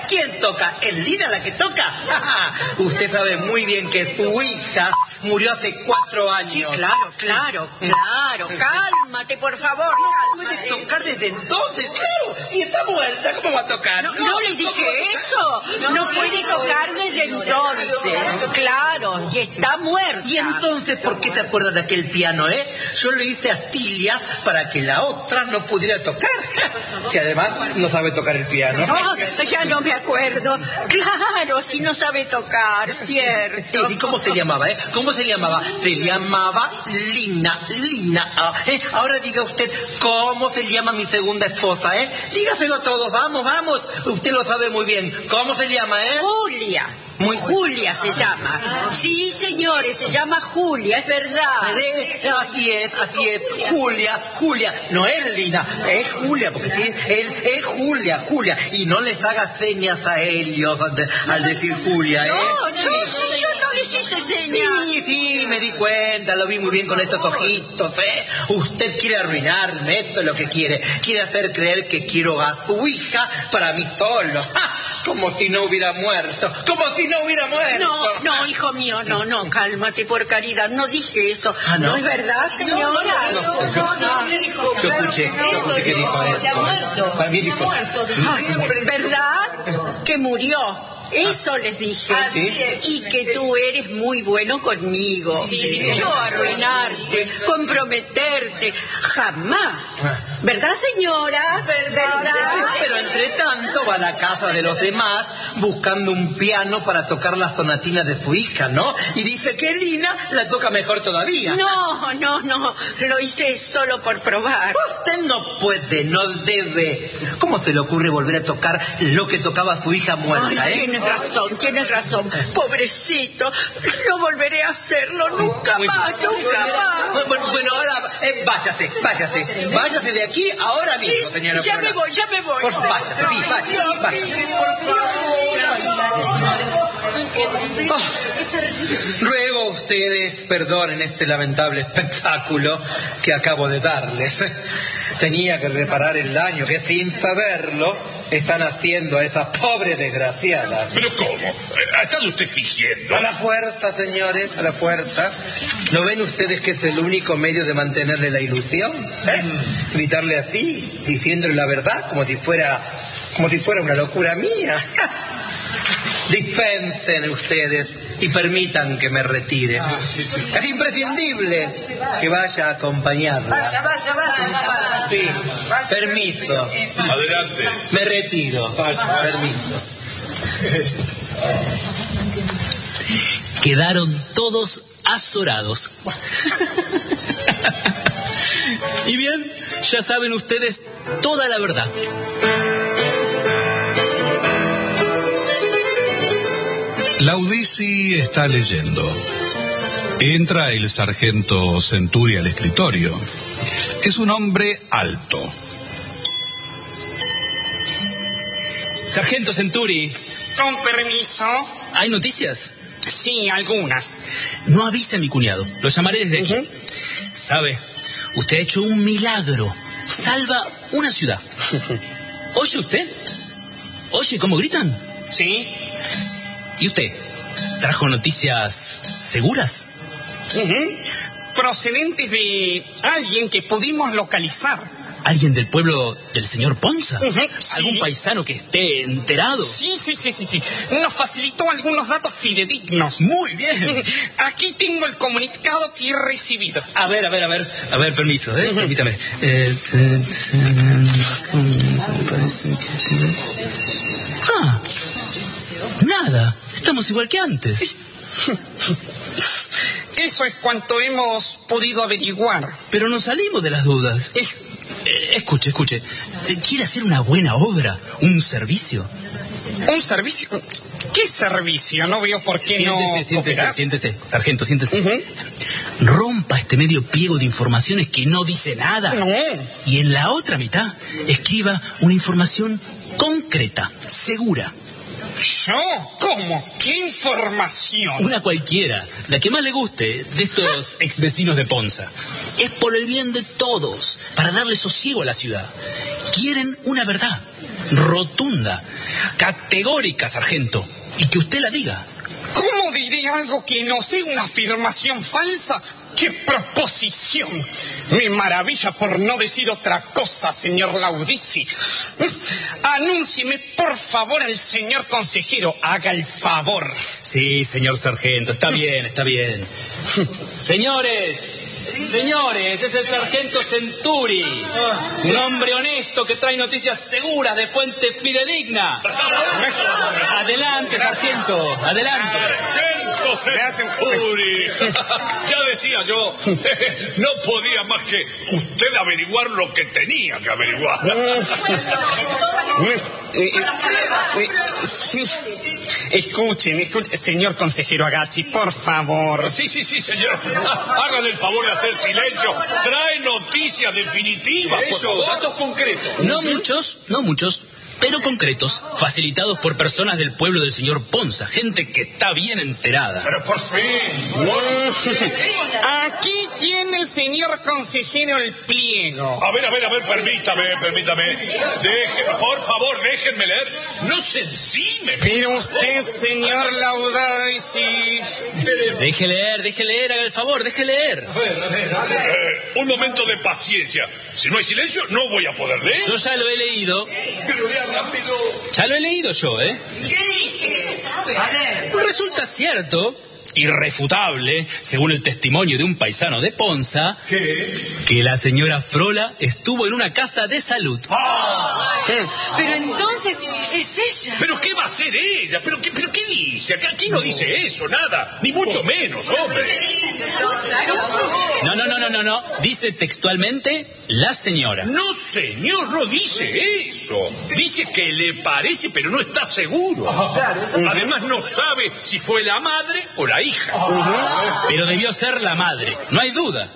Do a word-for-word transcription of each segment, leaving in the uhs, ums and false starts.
¿Quién toca? ¿Es Lina la que toca? Usted sabe muy bien que su hija murió hace cuatro años. Sí, claro, claro, claro. Cálmate, por favor. No puede tocar desde entonces, claro. Si está muerta, ¿cómo va a tocar? No, no, no le dije eso. No, no puede tocar desde entonces. Claro, si está muerta. ¿Y entonces por qué se acuerda de aquel piano, eh? Yo le hice astillas para que la otra no pudiera tocar. Si además no sabe tocar el piano. No, ya no me acuerdo. Claro, si no sabe tocar, cierto. ¿Y cómo se llamaba, eh? ¿Cómo se llamaba? Se llamaba Lina, Lina. Ah, ¿eh? Ahora diga usted, ¿cómo se llama mi segunda esposa, eh? Dígaselo a todos, vamos, vamos. Usted lo sabe muy bien. ¿Cómo se llama, eh? Julia. Muy Julia se llama. Sí, señores, se llama Julia, es verdad. ¿Eh? Así es, así es. Julia, Julia. No es Lina, es Julia, porque sí, él es Julia, Julia. Y no les haga señas a ellos al, al decir Julia, ¿eh? Yo, yo, sí, yo no les hice señas. Sí, sí, me di cuenta, lo vi muy bien con estos ojitos, ¿eh? Usted quiere arruinarme, esto es lo que quiere. Quiere hacer creer que quiero a su hija para mí solo. ¡Ja! Como si no hubiera muerto, como si no hubiera muerto. No, no, hijo mío, no, no, cálmate, por caridad, no dije eso. ¿Ah, no? ¿No es verdad, señora? No, no, no, yo, no, le dijo, yo escuché, yo escuché que dijo eso. Para mí dijo, ¿verdad? Que murió. Eso les dije. ¿Sí? Y que tú eres muy bueno conmigo. Sí. Yo arruinarte, comprometerte, jamás. ¿Verdad, señora? ¿Verdad? Pero entre tanto va a la casa de los demás buscando un piano para tocar la sonatina de su hija, ¿no? Y dice que Lina la toca mejor todavía. No, no, no. Lo hice solo por probar. Usted no puede, no debe. ¿Cómo se le ocurre volver a tocar lo que tocaba su hija muerta, Ay, eh? Tienes razón, tienes razón. Pobrecito, no volveré a hacerlo nunca más, nunca más. Bueno, bueno ahora eh, váyase, váyase. Váyase de aquí ahora mismo, Sí, señora. ya me voy, ya me voy. Por favor, váyase, sí, váyase, Dios váyase. mío, por favor. Oh, ruego a ustedes perdonen este lamentable espectáculo que acabo de darles. Tenía que reparar el daño que sin saberlo están haciendo a esa pobre desgraciada. ¿Pero cómo? ¿Ha estado usted fingiendo? A la fuerza, señores, a la fuerza. ¿No ven ustedes que es el único medio de mantenerle la ilusión? ¿Eh? Gritarle así, diciéndole la verdad, como si fuera, como si fuera una locura mía. Dispensen ustedes y permitan que me retire. Ah, sí, sí. Es imprescindible que vaya a acompañarla. Vaya, vaya, vaya. Sí, permiso. Adelante. Me retiro. Permiso. Quedaron todos azorados. Y bien, ya saben ustedes toda la verdad. Laudisi está leyendo. Entra el sargento Centuri al escritorio. Es un hombre alto. Sargento Centuri. Con permiso. ¿Hay noticias? Sí, algunas. No avise a mi cuñado. Lo llamaré desde aquí. Uh-huh. ¿Sabe? Usted ha hecho un milagro. Salva una ciudad. ¿Oye usted? ¿Oye cómo gritan? Sí. ¿Y usted? ¿Trajo noticias seguras? Uh-huh. Procedentes de alguien que pudimos localizar. ¿Alguien del pueblo del señor Ponza? Uh-huh. ¿Algún Sí. paisano que esté enterado? Sí, sí, sí, sí, sí. Nos facilitó algunos datos fidedignos. Muy bien. Aquí tengo el comunicado que he recibido. A ver, a ver, a ver. A ver, permiso, ¿eh? Permítame. Eh, Ah, nada. Estamos igual que antes. Eso es cuanto hemos podido averiguar. Pero nos salimos de las dudas. Eh, Eh, escuche, escuche. Eh, ¿Quiere hacer una buena obra? ¿Un servicio? ¿Un servicio? ¿Qué servicio? No veo por qué no Siéntese, siéntese, cooperar. siéntese. Sargento, siéntese. Ujú. Rompa este medio pliego de informaciones que no dice nada. No. Y en la otra mitad, escriba una información concreta, segura. ¿Yo? ¿Cómo? ¿Qué información? Una cualquiera, la que más le guste, de estos ex vecinos de Ponza. Es por el bien de todos, para darle sosiego a la ciudad. Quieren una verdad rotunda, categórica, sargento, y que usted la diga. ¿Cómo diré algo que no sea una afirmación falsa? ¡Qué proposición! Me maravilla por no decir otra cosa, señor Laudici. Anúncieme, por favor, al señor consejero. Haga el favor. Sí, señor sargento, está bien, está bien. Señores, sí. señores, es el sargento Centuri. Un hombre honesto que trae noticias seguras de fuente fidedigna. Adelante, sargento, adelante. Sargento Centuri. Ya decía yo, no podía más que usted averiguar lo que tenía que averiguar. Escuchen, escuchen, señor consejero Agazzi, por favor. Sí, sí, sí, señor. Hagan el favor de hacer silencio. Trae noticias definitivas. Eso, datos concretos. No muchos, no muchos, pero concretos, facilitados por personas del pueblo del señor Ponza, gente que está bien enterada. Pero por fin. Aquí tiene el señor consejero el pliego. A ver, a ver, a ver, permítame, permítame. Deje, por favor, déjenme leer. No se encime. Pero usted, señor Laudici. Deje leer, deje leer, haga el favor, deje leer. A ver, a ver, a ver. Eh, un momento de paciencia. Si no hay silencio, no voy a poder leer. Yo ya lo he leído. Pero lea rápido. Ya lo he leído yo, ¿eh? ¿Qué dice? ¿Qué se sabe? A ver. Resulta cierto, irrefutable, según el testimonio de un paisano de Ponza, ¿Qué? que la señora Frola estuvo en una casa de salud. ¡Ah! Pero entonces es ella. ¿Pero qué va a hacer ella? ¿Pero qué, pero qué dice? Aquí, aquí no dice eso, nada. Ni mucho menos, hombre. No, no, no, no, no, no. Dice textualmente la señora. No, señor, no dice eso. Dice que le parece, pero no está seguro. Además, no sabe si fue la madre o la hija. Pero debió ser la madre, no hay duda.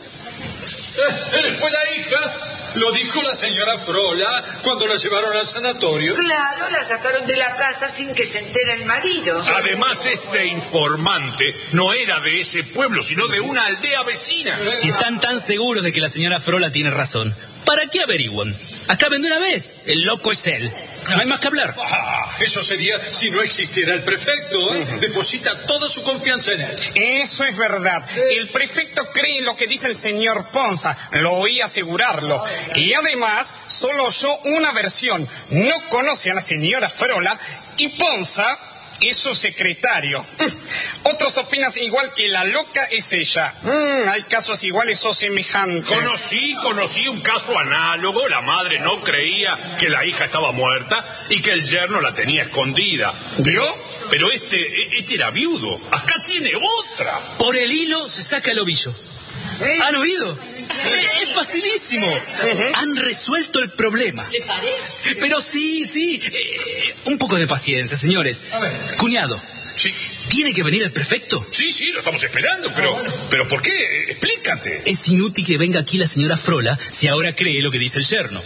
Eh, fue la hija. Lo dijo la señora Frola cuando la llevaron al sanatorio. Claro, la sacaron de la casa sin que se entere el marido. Además, este informante no era de ese pueblo, sino de una aldea vecina. Si están tan seguros de que la señora Frola tiene razón, ¿para qué averiguan? Acaben de una vez, el loco es él. No hay más que hablar. Ah, eso sería si no existiera el prefecto, ¿eh? Deposita toda su confianza en él. Eso es verdad. El prefecto cree lo que dice el señor Ponza. Lo oí asegurarlo. Y además, solo oyó una versión. No conoce a la señora Frola y Ponza es su secretario. Otros opinan igual que la loca es ella. Mm, hay casos iguales o semejantes. Conocí, conocí un caso análogo. La madre no creía que la hija estaba muerta y que el yerno la tenía escondida. ¿Vio? Pero este, este era viudo. Acá tiene otra. Por el hilo se saca el ovillo. ¿Han oído? Es facilísimo. Han resuelto el problema. ¿Le parece? Pero sí, sí. Eh, un poco de paciencia, señores. A ver. Cuñado, Sí, ¿tiene que venir el prefecto? sí, sí, lo estamos esperando. Pero, pero ¿por qué? Explícate. Es inútil que venga aquí la señora Frola si ahora cree lo que dice el yerno.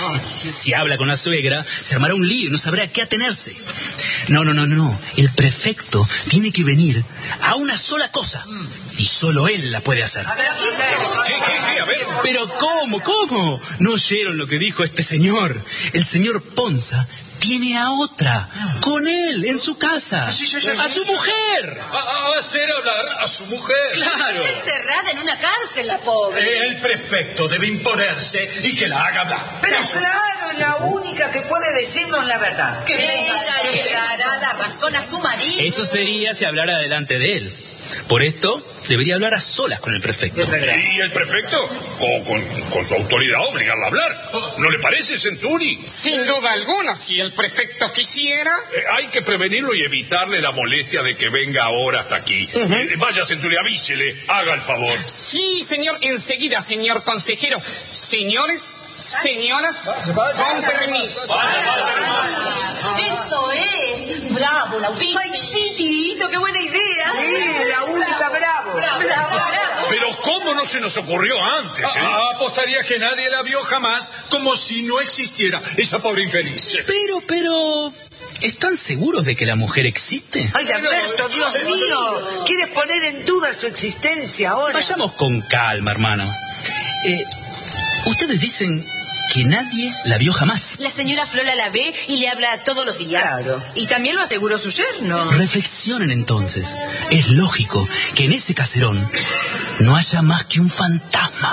Si habla con la suegra, se armará un lío y no sabrá a qué atenerse. No, no, no, no. El prefecto tiene que venir a una sola cosa. Y solo él la puede hacer. ¿Qué, qué, qué? A ver. Pero ¿cómo? ¿Cómo? ¿No oyeron lo que dijo este señor? El señor Ponza tiene a otra, con él, en su casa. Sí, sí, sí, ¡A sí, su sí. mujer! A, a hacer hablar a su mujer. ¡Claro! Encerrada en una cárcel, la pobre. Eh, El prefecto debe imponerse y que la haga hablar. Pero claro, es la única que puede decirnos la verdad. Que ella le dará la razón a su marido. Eso sería si hablara delante de él. Por esto, debería hablar a solas con el prefecto. ¿Y el prefecto? Con, con, con su autoridad obligarla a hablar. ¿No le parece, Centuri? Sin duda alguna, si el prefecto quisiera. Eh, hay que prevenirlo y evitarle la molestia de que venga ahora hasta aquí. Eh, vaya, Centuri, avísele, haga el favor. Sí, señor, enseguida, señor consejero. Señores, señoras, con permiso. Eso es. Bravo, Laudici. Ay, sí, tirito, qué buena idea. Sí, la única bravo. Bravo, bravo. Pero ¿cómo no se nos ocurrió antes, eh? Ah, apostaría que nadie la vio jamás, como si no existiera esa pobre infeliz. Pero, pero... ¿Están seguros de que la mujer existe? Ay, Alberto, Dios mío. ¿Quieres poner en duda su existencia ahora? Vayamos con calma, hermano. Eh, ustedes dicen que nadie la vio jamás. La señora Frola la ve y le habla todos los días. Claro. Y también lo aseguró su yerno. Reflexionen entonces. Es lógico que en ese caserón no haya más que un fantasma.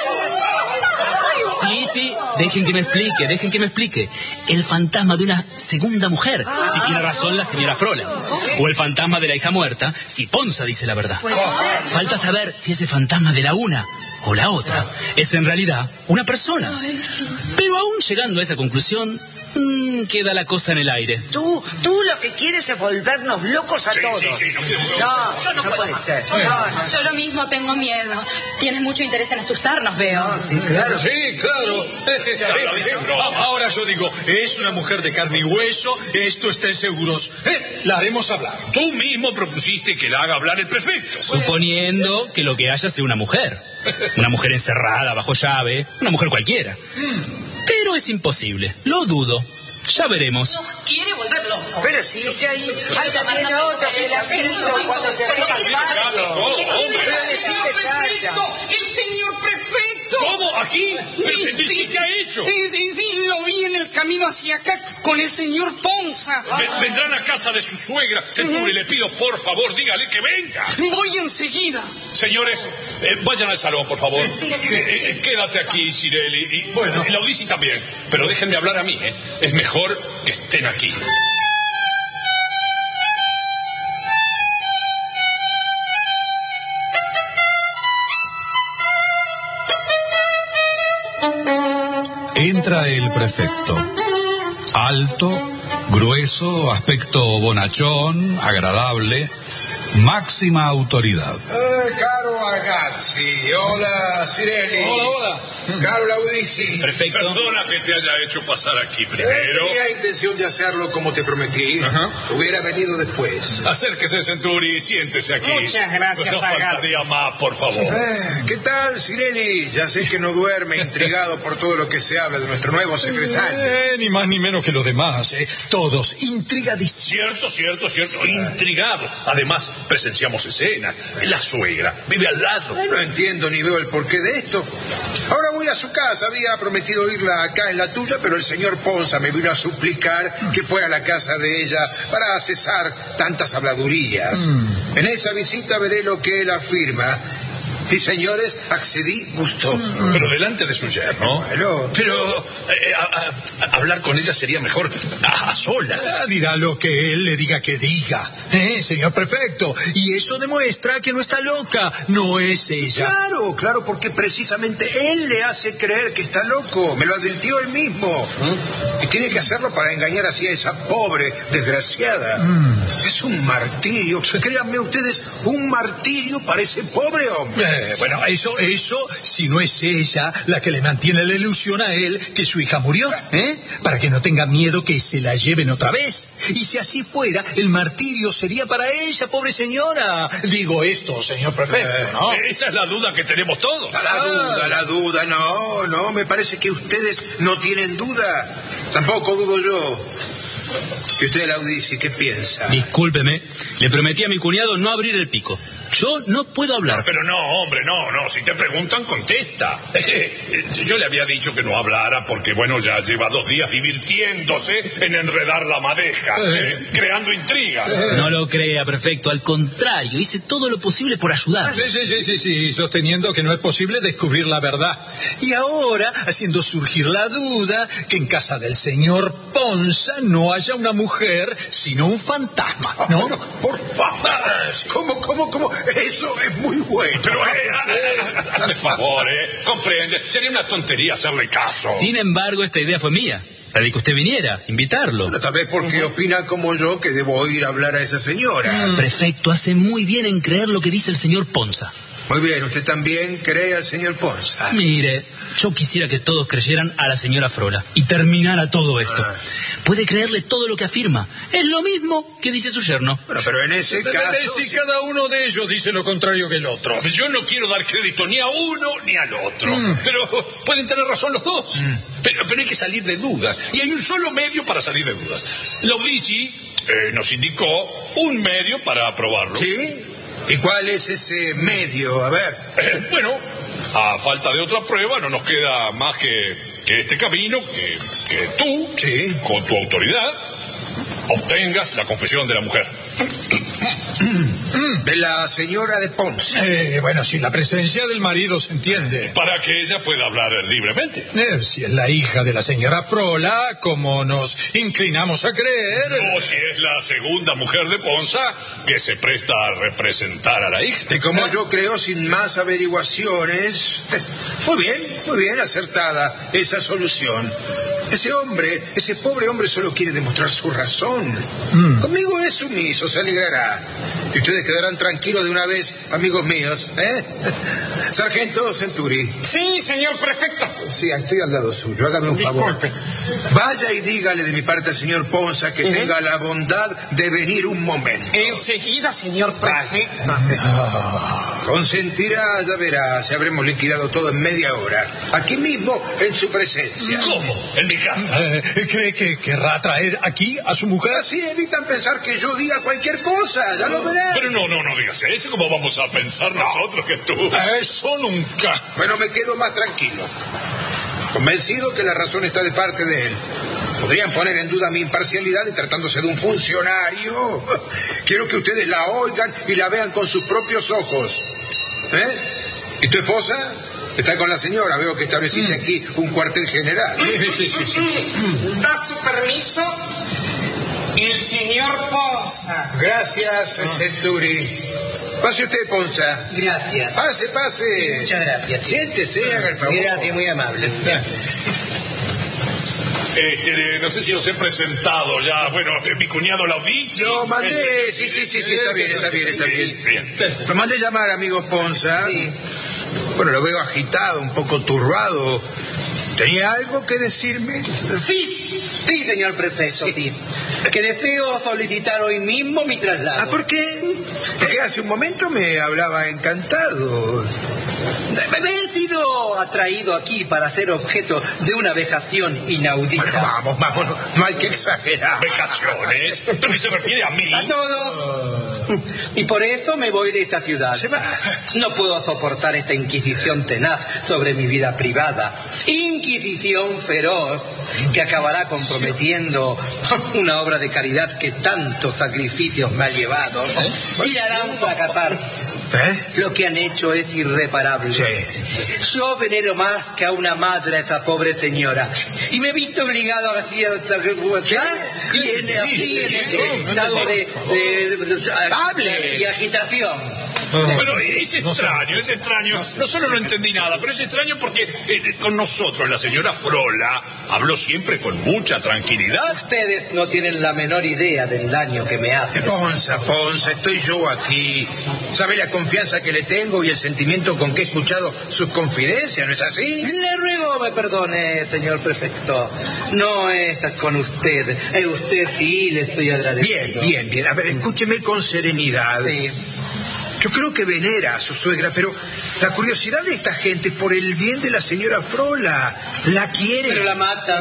Sí, sí, dejen que me explique, dejen que me explique. El fantasma de una segunda mujer, si tiene razón la señora Frola. O el fantasma de la hija muerta, si Ponza dice la verdad. Puede ser. Falta saber si ese fantasma de la una o la otra es en realidad una persona. Pero aún llegando a esa conclusión, mmm, queda la cosa en el aire. Tú, tú lo que quieres es volvernos locos a Sí, todos. sí, sí, no, no, Yo no no puedo puede más. ser. No, no. Yo lo mismo tengo miedo. Tienes mucho interés en asustarnos, veo. Sí, claro. Sí, claro. Ahora yo digo, es una mujer de carne y hueso, esto está en seguros. Eh, la haremos hablar. Tú mismo propusiste que la haga hablar el prefecto. Suponiendo que lo que haya sea una mujer. Una mujer encerrada, bajo llave, una mujer cualquiera. Pero es imposible, lo dudo. Ya veremos. Quiere volver loco. Pero si ese ahí, ahí también otro que la pintó cuando se asoma al patio. Pero decime, Taya. ¡El señor prefecto! ¿Cómo? ¿Aquí? Sí, ¿Pero, sí, ¿Qué se ha hecho? Sí, sí, sí, lo vi en el camino hacia acá con el señor Ponza. Ven- Vendrán a casa de su suegra. Centuri, le pido, por favor, dígale que venga. Voy enseguida. Señores, eh, vayan al salón, por favor. Eh, eh, quédate aquí, Cirelli. Y, bueno, y Laudisi también. Pero déjenme hablar a mí, ¿eh? Es mejor que estén aquí. Entra el prefecto. Alto, grueso, aspecto bonachón, agradable, máxima autoridad. Eh, caro ragazzi, hola Cirelli. Hola, hola. Caro Laudisi. Perfecto. Perdona que te haya hecho pasar aquí Eh, primero. tenía intención de hacerlo como te prometí. Ajá. Hubiera venido después. Acérquese, Centuri, y siéntese aquí. Muchas gracias, No Agazzi. faltaría más, por favor. Eh, ¿Qué tal, Cirelli? Ya sé que no duerme intrigado por todo lo que se habla de nuestro nuevo secretario. Eh, ni más ni menos que los demás, eh. Todos intrigadísimos. Cierto, cierto, cierto. Intrigado. Además, presenciamos escenas. La suegra vive al lado. No entiendo ni veo el porqué de esto. Ahora voy a su casa. Había prometido irla acá en la tuya, pero el señor Ponza me vino a suplicar que fuera a la casa de ella para cesar tantas habladurías. Mm. En esa visita veré lo que él afirma. Y señores, accedí gustoso. Pero delante de su yerno. Bueno. Pero eh, a- a- a- hablar con ella sería mejor a, a solas. Ah, dirá lo que él le diga que diga, eh, señor prefecto. Y eso demuestra que no está loca, no es ella. Claro, claro, porque precisamente él le hace creer que está loco. Me lo advirtió él mismo. Y tiene que hacerlo para engañar así a esa pobre desgraciada. Es un martirio. Créanme ustedes, un martirio para ese pobre hombre. Eh, bueno, eso, eso, si no es ella la que le mantiene la ilusión a él que su hija murió, ¿eh? Para que no tenga miedo que se la lleven otra vez. Y si así fuera, el martirio sería para ella, pobre señora. Digo esto, señor prefecto, ¿no? Esa es la duda que tenemos todos. La duda, la duda, no, no, me parece que ustedes no tienen duda. Tampoco dudo yo. ¿Y usted, Laudisi, qué piensa? Discúlpeme, le prometí a mi cuñado no abrir el pico. Yo no puedo hablar. Pero no, hombre, no, no. Si te preguntan, contesta. Yo le había dicho que no hablara porque, bueno, ya lleva dos días divirtiéndose en enredar la madeja, eh, creando intrigas. No lo crea, prefecto. Al contrario, hice todo lo posible por ayudar. Sí, sí, sí, sí, sí, sosteniendo que no es posible descubrir la verdad. Y ahora, haciendo surgir la duda que en casa del señor Ponza no haya una mujer, sino un fantasma, ¿no? Por favor, ¿cómo, cómo, cómo? Eso es muy bueno. Pero, eh, hazme favor, ¿eh? Comprende. Sería una tontería hacerle caso. Sin embargo, esta idea fue mía. La de que usted viniera, invitarlo. Bueno, tal vez porque opina como yo que debo ir a hablar a esa señora. Prefecto, hace muy bien en creer lo que dice el señor Ponza. Muy bien, usted también cree al señor Ponza. Mire, yo quisiera que todos creyeran a la señora Frola y terminara todo esto. Ah. Puede creerle todo lo que afirma. Es lo mismo que dice su yerno. Bueno, pero en ese caso... Si cada uno de ellos dice lo contrario que el otro. Yo no quiero dar crédito ni a uno ni al otro. Pero pueden tener razón los dos. Pero, pero hay que salir de dudas. Y hay un solo medio para salir de dudas. Laudisi eh, nos indicó un medio para aprobarlo. ¿Sí? ¿Y cuál es ese medio? A ver. Eh, bueno, a falta de otra prueba no nos queda más que que este camino, que, que tú, sí, con tu autoridad, obtengas la confesión de la mujer. De la señora de Ponce. Eh, bueno, si la presencia del marido se entiende. Para que ella pueda hablar libremente. Eh, si es la hija de la señora Frola, como nos inclinamos a creer. O si es la segunda mujer de Ponza que se presta a representar a la hija. Y como yo creo, sin más averiguaciones. Muy bien, muy bien, acertada esa solución. Ese hombre, ese pobre hombre solo quiere demostrar su razón. Mm. Conmigo es sumiso, se alegrará. Y ustedes quedarán tranquilos de una vez, amigos míos, ¿eh? Sargento Centuri. Sí, señor prefecto. Sí, estoy al lado suyo, hágame un favor. Disculpe. Vaya y dígale de mi parte al señor Ponza que uh-huh. tenga la bondad de venir un momento. Enseguida, señor prefecto. Ah, consentirá, ya verá, se habremos liquidado todo en media hora. Aquí mismo, en su presencia. ¿Cómo? ¿En mi casa? Eh, ¿Cree que querrá traer aquí a su mujer? Así evitan pensar que yo diga cualquier cosa, ya lo verán. Pero no, no, no digas eso. ¿Cómo vamos a pensar no. nosotros que tú? Eso nunca. Bueno, me quedo más tranquilo. Convencido que la razón está de parte de él. Podrían poner en duda mi imparcialidad y tratándose de un funcionario. Quiero que ustedes la oigan y la vean con sus propios ojos. ¿Eh? ¿Y tu esposa? Está con la señora. Veo que estableciste mm. aquí un cuartel general. Sí, sí, sí, sí, sí. ¿Da su permiso? El señor Ponza. Gracias, oh. Centuri. Pase usted, Ponza. Gracias. Pase, pase. Muchas gracias. Siéntese, haga el favor. Gracias, muy amable. Este, no sé si os he presentado ya, bueno, mi cuñado Laudizzi. No, mandé, sí, sí, sí, sí, está bien, está bien, está bien. bien. Lo mandé llamar, amigo Ponza. Sí. Bueno, lo veo agitado, un poco turbado. ¿Tenía algo que decirme? Sí, sí, señor prefecto, sí. sí. Que deseo solicitar hoy mismo mi traslado. ¿Ah, por qué? Porque hace un momento me hablaba encantado. Me he sido atraído aquí para ser objeto de una vejación inaudita. Bueno, vamos, vamos, no, no hay que exagerar. ¿Vejaciones? ¿Pero qué se refiere a mí? A todos. Y por eso me voy de esta ciudad. Se va. No puedo soportar esta inquisición tenaz sobre mi vida privada. Inquisición feroz que acabará comprometiendo una obra de caridad que tantos sacrificios me ha llevado. ¿Eh? Y harán fracasar. ¿Eh? Lo que han hecho es irreparable. Sí. Yo venero más que a una madre a esa pobre señora. Y me he visto obligado a hacer y en, así, en ese estado de, de, de, de, de, de agitación. Pero es extraño, es extraño. No solo no entendí nada, pero es extraño porque eh, con nosotros la señora Frola habló siempre con mucha tranquilidad. Ustedes no tienen la menor idea del daño que me hace. Ponza, Ponza, estoy yo aquí. ¿Sabe la confianza que le tengo y el sentimiento con que he escuchado sus confidencias? ¿No es así? Le ruego me perdone, señor prefecto. No es con usted. A usted sí le estoy agradecido. Bien, bien, bien. A ver, escúcheme con serenidad. Sí. Yo creo que venera a su suegra, pero la curiosidad de esta gente por el bien de la señora Frola. La quiere. Pero la matan.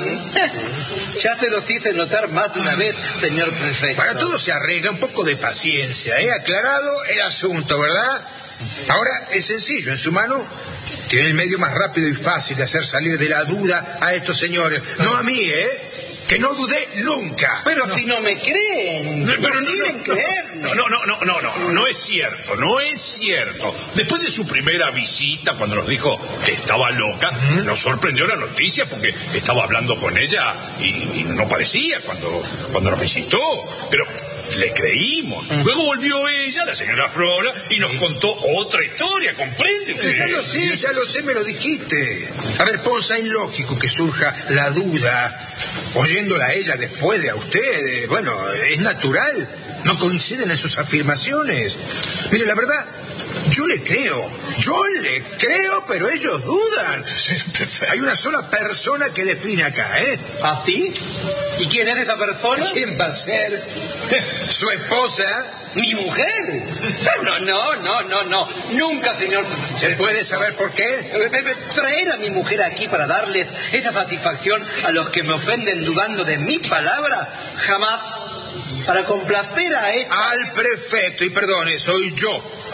Ya se los hice notar más de una vez, señor prefecto. Para todo se arregla, un poco de paciencia, ¿eh? Aclarado el asunto, ¿verdad? Ahora es sencillo, en su mano tiene el medio más rápido y fácil de hacer salir de la duda a estos señores. No a mí, ¿eh? Que no dudé nunca. Pero no. Si no me creen, no, pero no quieren no, creerme. No, no, no, no, no, no, no es cierto, no es cierto. Después de su primera visita, cuando nos dijo que estaba loca, uh-huh. nos sorprendió la noticia porque estaba hablando con ella y, y no parecía cuando, cuando nos visitó. Pero le creímos. Uh-huh. Luego volvió ella, la señora Frola, y nos contó otra historia, ¿comprende usted? Ya lo sé, ya lo sé, me lo dijiste. A ver, Ponza, es lógico que surja la duda. Oyéndola a ella después de a usted, bueno, es natural. No coinciden en sus afirmaciones. Mire, la verdad, yo le creo. Yo le creo, pero ellos dudan. Sí, perfecto. Hay una sola persona que define acá, ¿eh? ¿Ah, sí? ¿Y quién es esa persona? ¿Quién va a ser? ¿Su esposa? ¿Mi mujer? No, no, no, no, no. Nunca, señor. ¿Se puede saber por qué? Traer a mi mujer aquí para darles esa satisfacción a los que me ofenden dudando de mi palabra, jamás. Para complacer a esta... Al prefecto, y perdone, soy yo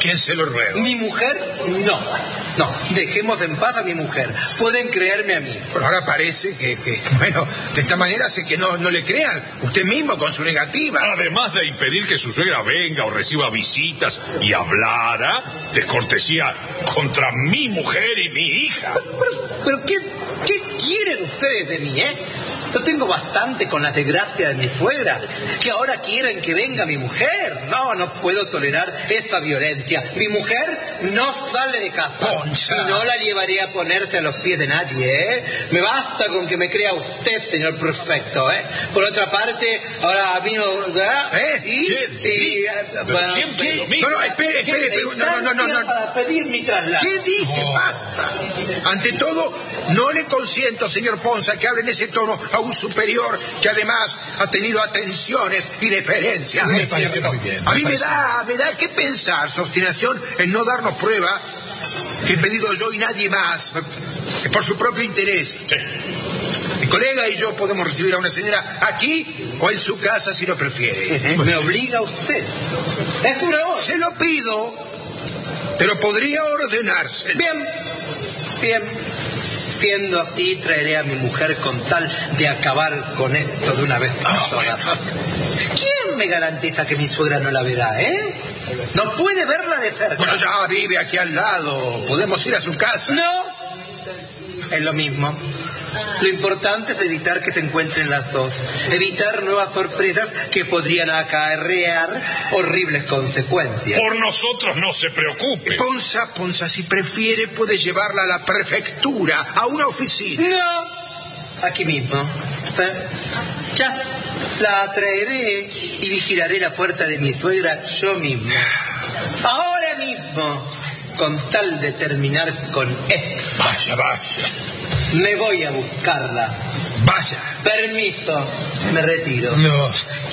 quién se lo ruego. ¿Mi mujer? No. No, dejemos en paz a mi mujer. Pueden creerme a mí. Pero ahora parece que, que bueno, de esta manera hace que no, no le crean. Usted mismo con su negativa. Además de impedir que su suegra venga o reciba visitas y hablara de cortesía contra mi mujer y mi hija. Pero, pero ¿qué, ¿qué quieren ustedes de mí, eh? Yo tengo bastante con la desgracia de mi suegra, que ahora quieren que venga mi mujer. No, no puedo tolerar esa violencia. Mi mujer no sale de casa. Poncha. Y no la llevaré a ponerse a los pies de nadie, ¿eh? Me basta con que me crea usted, señor prefecto, ¿eh? Por otra parte, ahora a mí no... ¿verdad? ¿Eh? ¿Sí? ¿Quién? Y, Pero bueno, siempre ¿qué? lo mismo. No, no, espere, espere, pero no, no, no, no. Para pedir mi traslado. ¿Qué dice? Basta. Ante todo, no le consiento, señor Ponza, que hable en ese tono a un superior que además ha tenido atenciones y deferencias. Me parece muy bien. A mí me me parece- da, me da que pensar su obstinación en no darnos prueba que he pedido yo y nadie más, eh, por su propio interés. Sí. Mi colega y yo podemos recibir a una señora aquí o en su casa si lo prefiere. Me obliga usted. Es una orden. Se lo pido, pero podría ordenarse. Bien, bien. Siendo así, traeré a mi mujer con tal de acabar con esto de una vez por todas. ¿Quién me garantiza que mi suegra no la verá, eh? No puede verla de cerca. Bueno, ya vive aquí al lado. Podemos ir a su casa. No, es lo mismo. Lo importante es evitar que se encuentren las dos. Evitar nuevas sorpresas que podrían acarrear horribles consecuencias. Por nosotros no se preocupe. Ponza, Ponza, si prefiere puede llevarla a la prefectura, a una oficina. No, aquí mismo. ¿Eh? Ya, la traeré y vigilaré la puerta de mi suegra yo mismo. Ahora mismo, con tal de terminar con esto. Vaya, vaya, Me voy a buscarla. vaya. Permiso, me retiro. No.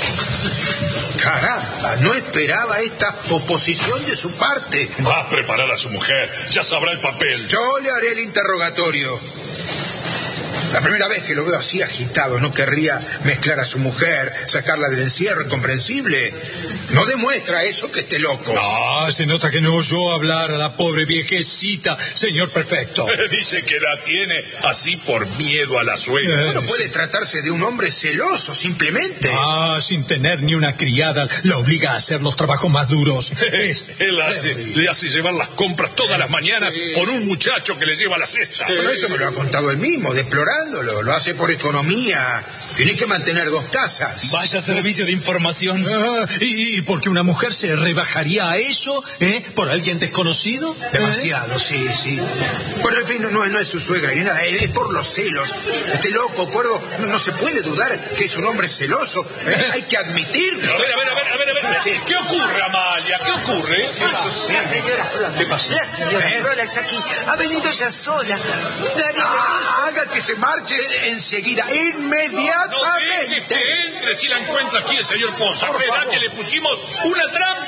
Caramba, no esperaba esta oposición de su parte. Va a preparar a su mujer. Ya sabrá el papel. Yo le haré el interrogatorio. La primera vez que lo veo así agitado, no querría mezclar a su mujer, sacarla del encierro, incomprensible. No demuestra eso que esté loco. Ah, se nota que no oyó hablar a la pobre viejecita, señor prefecto. Dice que la tiene así por miedo a la suegra. Eh. Bueno, puede tratarse de un hombre celoso, simplemente. Ah, sin tener ni una criada, la obliga a hacer los trabajos más duros. Es Él hace, le hace llevar las compras todas las mañanas por un muchacho que le lleva la cesta. Pero eso me lo ha contado él mismo, deplorándolo. Lo hace por economía. Tiene que mantener dos casas. Vaya servicio de información. Ah, ¿y, y por qué una mujer se rebajaría a eso? ¿Eh? ¿Por alguien desconocido? Demasiado, sí, sí. Pero en fin, no, no, no es su suegra ni nada, es por los celos. Este loco, cuerdo, no, no se puede dudar que es un hombre celoso. ¿eh? Hay que admitirlo. A ver, a ver, a ver, a ver, a ver. Sí. ¿Qué ocurre, Amalia? ¿Qué ocurre? La señora Frola. ¿Qué pasa? La señora ¿Eh? Frola está aquí. Ha venido ella sola. Nadie Ah, haga que se marche enseguida, No dejes inmediatamente. que entre si la encuentra aquí el señor Ponza. Por Verá favor. que le pusimos una trampa.